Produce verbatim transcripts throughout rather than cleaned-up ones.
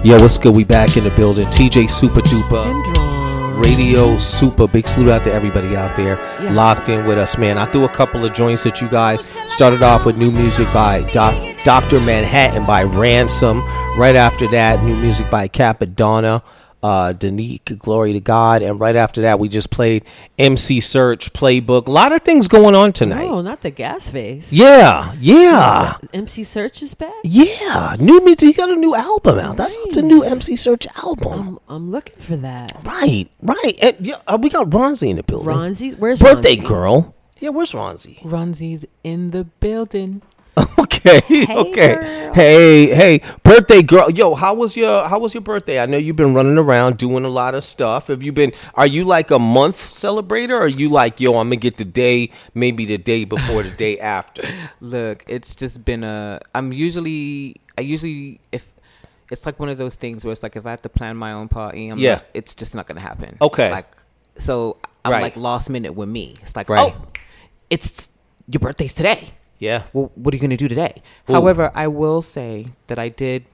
Yo, what's good? We back in the building. T J Super Duper, Radio Super. Big salute out to everybody out there yes. locked in with us, man. I threw a couple of joints at you guys. Started off with new music by Doc, Doctor Manhattan by Ransom. Right after that, new music by Capadonna. Uh, Danique, Glory to God. And right after that, we just played M C Search, Playbook. A lot of things going on tonight. Oh, not the gas face. Yeah, yeah. M C Search is back? Yeah. New music. He got a new album out. Nice. That's the new M C Search album. I'm, I'm looking for that. Right, right. And yeah, uh, we got Ronzi in the building. Ronzi? Where's Birthday Ronzi? Girl. Yeah, where's Ronzi? Ronzi's in the building. Okay, hey okay. Girl. Hey, hey, birthday girl. Yo, how was your how was your birthday? I know you've been running around doing a lot of stuff. Have you been are you like a month celebrator, or are you like, yo, I'm gonna get the day, maybe the day before the day after? Look, it's just been a I'm usually I usually if it's like one of those things where it's like if I have to plan my own party, I'm yeah. not, it's just not gonna happen. Okay. Like so I'm right. like last minute with me. It's like, right. oh, it's your birthday's today. Yeah. Well, what are you going to do today? Ooh. However, I will say that I did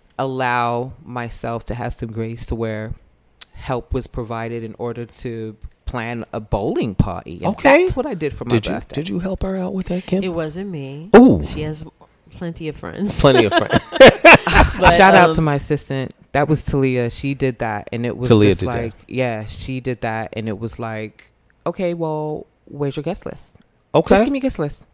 allow myself to have some grace to where help was provided in order to plan a bowling party. And okay. That's what I did for my did you, birthday. Did you help her out with that, Kim? It wasn't me. Ooh. She has plenty of friends. Plenty of friends. But, Shout um, out to my assistant. That was Talia. She did that. And it was Talia just did like, that. yeah, she did that. And it was like, okay, well, where's your guest list? Okay. Just give me a guest list.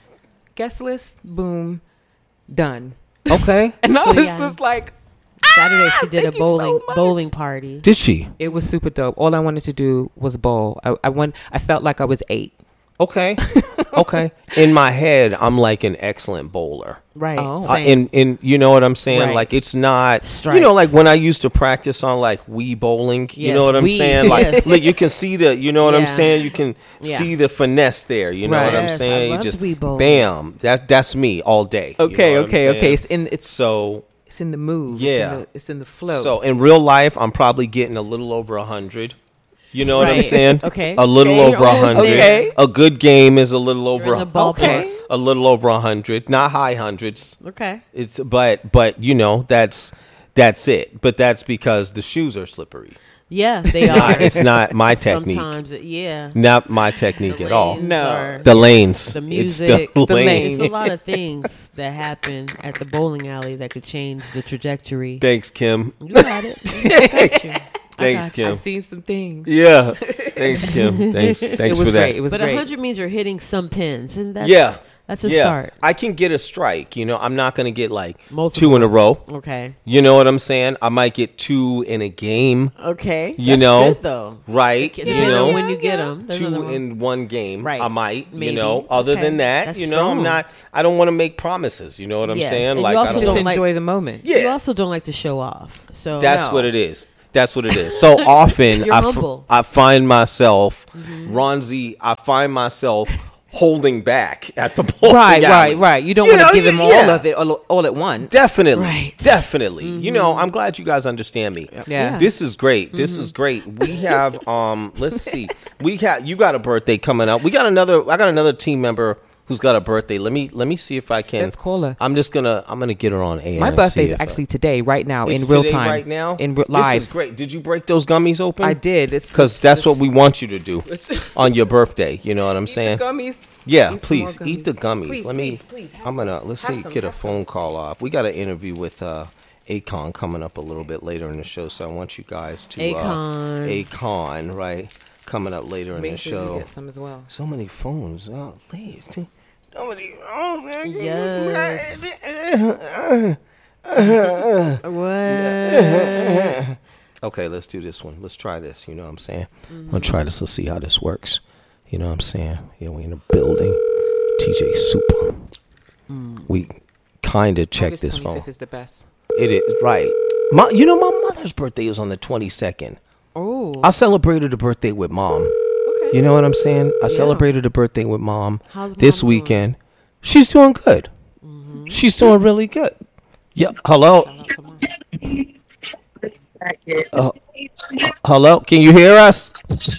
Guest list, boom, done. Okay. And I So, was yeah. just like, Saturday she ah, did a thank you bowling so much. bowling party. Did she? It was super dope. All I wanted to do was bowl. I, I went. I felt like I was eight. Okay. Okay. In my head, I'm like an excellent bowler. Right. Oh. Uh, in in you know what I'm saying? Right. Like it's not Strikes. you know like when I used to practice on like Wii bowling. You Yes, know what I'm Wii, saying? Like yes. look, you can see the you know what I'm Yeah. saying? You can Yeah. see the finesse there. You know Right. what I'm Yes, I saying? You loved just Wii bowling. bam. That that's me all day. you Okay. know what I'm okay. saying? Okay. It's in. It's So it's in the move. Yeah. It's in the, it's in the flow. so in real life, I'm probably getting a little over a hundred. You know what I'm Right. saying? Okay. A little Okay, over you're a almost hundred. there. A good game is a little over in the a ballpark. Okay. a little over a hundred. Not high hundreds. Okay. It's but but you know that's that's it. But that's because the shoes are slippery. Yeah, they Not- are. it's not my technique. Sometimes, it- yeah. Not my technique The at all. lanes No. are- The lanes. The It's music, the, the lanes. lanes. There's a lot of things that happen at the bowling alley that could change the trajectory. Thanks, Kim. You got it. I got you. Thanks, got you. Kim. I've seen some things. Yeah. Thanks, Kim. Thanks. Thanks it was for that. great. It was But great. one hundred means you're hitting some pins, and that's Yeah. that's a yeah. start. I can get a strike. You know, I'm not going to get like Multiple. two in a row. Okay. You know what I'm saying? I might get two in a game. Okay. You That's know, good, though. right? It- You depending know, on when you get them. two in one game. Right. I might. Maybe. You know, other Okay. than that, That's you know, I'm strong. not. I don't want to make promises. You know what I'm Yes, saying? and you Like also I don't. Just don't like- enjoy the moment. Yeah. You also don't like to show off. So That's No. what it is. That's what it is. So often You're I, f- humble. I find myself, Mm-hmm. Ronzi, I find myself holding back at the bowling Right. alley. Right. Right. You don't You want know, to give him yeah. all of it all, all at once. Definitely. Right. Definitely. You know, I'm glad you guys understand me. Yeah. This is great. This Mm-hmm. is great. We have um let's see. We got you got a birthday coming up. We got another I got another team member who's got a birthday. Let me let me see if I can. Let's call her. I'm just gonna I'm gonna get her on air. My and birthday's see if, uh, actually today, right now, it's in real today time. right now. in re- This live. is great. Did you break those gummies open? I did. It's Because that's what we want you to do It's- on your birthday. You know what I'm saying? Gummies. Yeah, Eat some please more eat the gummies. Please, Let me. please, please, have I'm gonna let's Have see. some, Get a have phone call off. We got an interview with uh, Akon coming up a little bit later in the show, so I want you guys to Akon. Uh, Akon, right? Coming up later in Make the sure you show. get some as well. So many phones. Oh, please. So many. Oh, Yes. What? Okay, let's do this one. Let's try this. You know what I'm saying? I'm gonna try this. Let's see how this works. You know what I'm saying? Yeah, we in the building. T J Super. We kind of check August this phone. twenty-fifth is the best. It is right. My, you know, my mother's birthday is on the twenty-second. Oh. I celebrated a birthday with mom. Okay. You know what I'm saying? I Yeah. celebrated a birthday with mom How's this mom doing? weekend. She's doing good. She's doing really good. Yeah. Hello. Uh, hello. Can you hear us?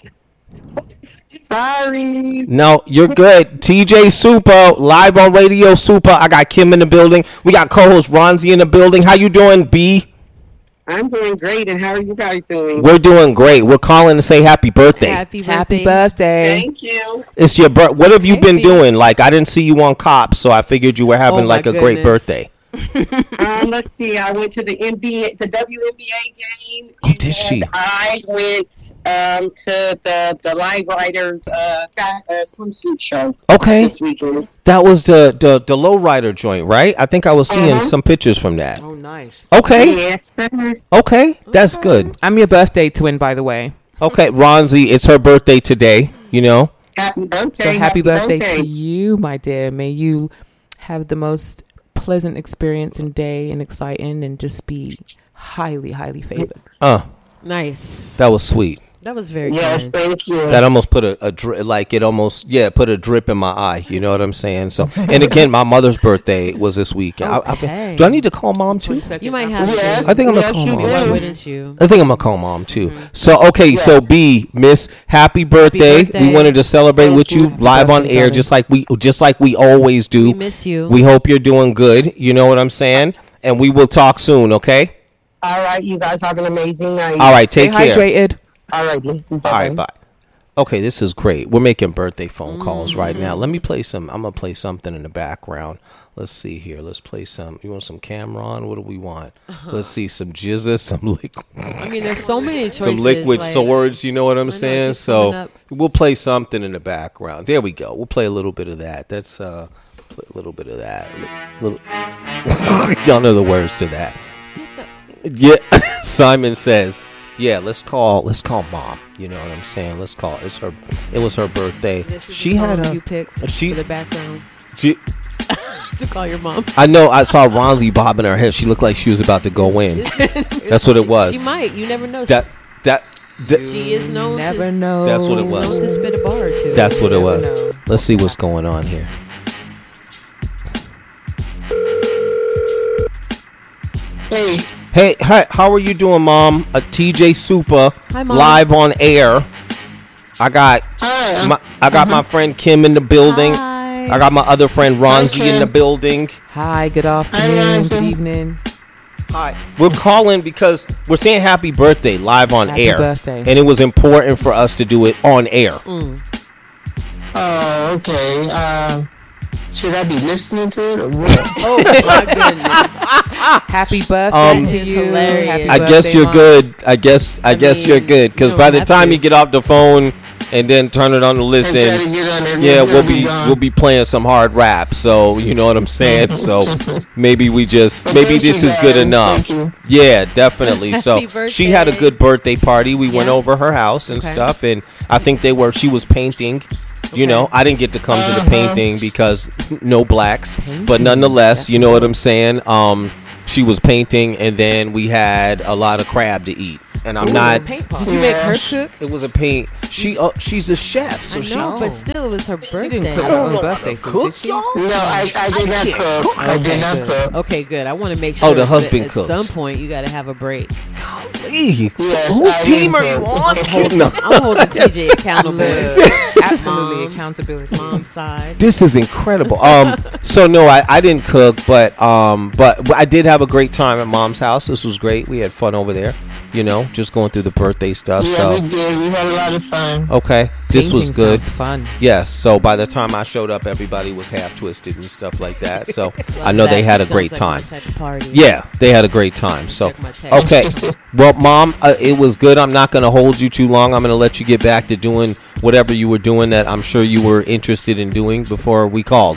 Sorry. No, you're good. T J Super, live on Radio Super. I got Kim in the building. We got co-host Ronzi in the building. How you doing, B? I'm doing great, and how are you guys doing? We're doing great. We're calling to say happy birthday. Happy birthday. Happy birthday. Thank you. It's your birth. What have you been Happy. doing? Like, I didn't see you on Cops, so I figured you were having Oh, my like a great goodness. birthday. Um, let's see. I went to the N B A, the W N B A game. Oh, did she? and I went um, to the the Live Riders uh, fa- uh, swimsuit show Okay, this weekend. that was the the the lowrider joint, right? I think I was seeing Uh-huh. some pictures from that. Oh, nice. Okay, Yes, sir. okay, that's good. I'm your birthday twin, by the way. Okay, Ronzi, it's her birthday today. You know. Happy So birthday! happy birthday to you, my dear. May you have the most pleasant experience and day and exciting and just be highly, highly favored. Uh, Nice. that was sweet. That was very Yes, kind. thank you. That almost put a, a dri- like it almost yeah put a drip in my eye. You know what I'm saying? So and again, my mother's birthday was this week. I, I, Okay. do I need to call mom too? You might have Yes, to. I think I'm gonna yes, call you mom. Why do. wouldn't you? I think I'm gonna call mom too. So okay, so Yes. B, Miss, happy birthday. birthday. We wanted to celebrate Thank with you you. live on birthday, air, darling. just like we just like we always do. We miss you. We hope you're doing good. You know what I'm saying? And we will talk soon. Okay. All right, you guys have an amazing night. All right. Stay Take care. hydrated. All righty. All right. Bye. Okay, this is great. We're making birthday phone calls right now. Let me play some. I'm gonna play something in the background. Let's see here. Let's play some. You want some Cameron? What do we want? Let's see some Jizza, some liquid, I mean, there's so many choices. some liquid like, swords. You know what I'm know, saying? just coming So up. we'll play something in the background. There we go. We'll play a little bit of that. That's uh, play a little bit of that. Little, y'all know the words to that. Yeah, Simon says. Yeah, let's call let's call mom. You know what I'm saying? Let's call. It's her. It was her birthday. This is She the had song a. you picked she- for the background She, to call your mom. I know. I saw Ronzi bobbing her head. She looked like she was about to go in. That's what it was. She might. You never know. That that. that she is known Never to. know. That's what it She's was. known to spit a bar or two. that's what it never was. know. Let's see what's going on here. Hey, Hey, hi, how are you doing, Mom? A T J Super Hi, Mom. live on air. I got hi. my I got my friend Kim in the building. Hi. I got my other friend Ronzi in Kim. the building. Hi, good afternoon, Hi, good Ronzi. evening. Hi. We're calling because we're saying happy birthday live on Happy air. birthday. And it was important for us to do it on air. Mm. Oh, okay. Uh, should I be listening to it or what? Oh my goodness. Happy birthday Um, to That is you. hilarious. Happy I guess birthday, you're Mom. good. I guess I, I guess you're mean, good because you by don't the have time to. you get off the phone and then turn it on to And try to listen, get on there, yeah, we'll we'll be gone. we'll be playing some hard rap. So you know what I'm saying. So maybe we just Well, maybe thank this you, is good guys. enough. Thank you. Yeah, definitely. So Happy she had a birthday. good birthday party. We went Yeah. over her house and Okay. stuff, and I think they were. She was painting. You Okay. know, I didn't get to come to the Uh-huh. painting because no blacks, but Painting, nonetheless, you know what I'm saying. Um, she was painting, and then we had a lot of crab to eat. And I'm Ooh, not. paint Did party. you make her Yes. cook? It was a paint. She uh, she's a chef, so I she. know, Oh. but still, it was her She didn't birthday. cook I her don't own know how birthday to food, cook, did she? y'all. No, I, I did not can't cook. cook. I did Okay, not good. cook. Okay, good. I want to make Oh, sure. the that husband at cooks. some point, you got to have a break. Golly. Yes, Whose I team did are you cook. on? No. I'm holding T J accountable. Absolutely Mom. accountability. Mom's side. This is incredible. Um, so no, I, I didn't cook, but um, but I did have a great time at Mom's house. This was great. We had fun over there. You know, just going through the birthday stuff. Yeah, so we did. We had a lot of fun. okay, this was Painting good. sounds fun. Yes. So by the time I showed up, everybody was half twisted and stuff like that. So I Love know that. they had a Sounds great like time. my type of party. Yeah, they had a great time. So Check my text. okay, well, Mom, uh, it was good. I'm not going to hold you too long. I'm going to let you get back to doing whatever you were doing that I'm sure you were interested in doing before we called.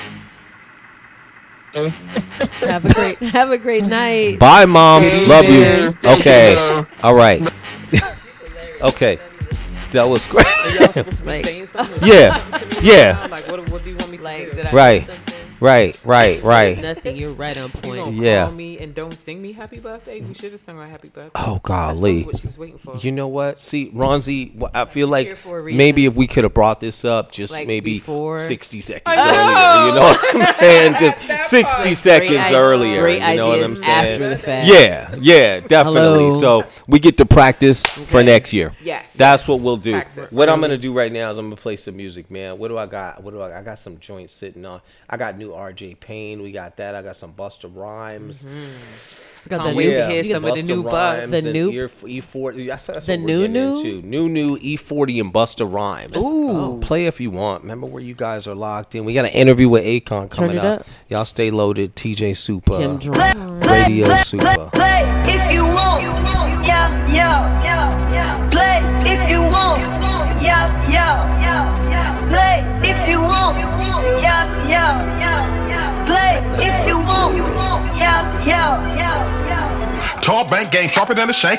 Have a great, have a great night. Bye, Mom. Thank Love you. you. Thank Okay. you. All right. Okay. That was great. Y'all supposed to be Like- saying something? Yeah. To me right Yeah. now? Like, what, what do you want me to Like, do? did I Right. miss something? Right, right, There's right. nothing. You're right on You gonna point. Yeah. call me and don't sing me happy birthday? We should have sung her happy birthday. Oh, That's probably golly. what she was waiting for. You know what? See, Ronzi, wh- I feel like here for a maybe reason. if we could have brought this up just Like maybe before. sixty seconds I know. earlier. You know what I'm saying? Just sixty Great seconds i- earlier. Great you know what I'm ideas saying? after the fact. Yeah, yeah, definitely. Hello. So we get to practice for Okay. next year. Yes. That's yes. what we'll do. Practice. What I'm gonna do right now is I'm gonna play some music, man. What do I got? What do I? I got some joints sitting on. I got new R J Payne. We got that. I got some Busta Rhymes. Got Can't the wait new- to hear you some got of the new Busta buff. Rhymes The and new- Ear- E forty. That's, that's the what we're new getting new? into. New new E forty and Busta Rhymes. Ooh. Play if you want. Remember where you guys are locked in. We got an interview with Akon coming it up. up. Y'all stay loaded. T J Super. Kim Drum. Radio Super. Play if you want, yeah, yeah, yeah. Play if you want, yeah, yeah. Play if you want, yeah, yeah. Play if you want, yeah, yeah. Tall bank game sharper than a shank.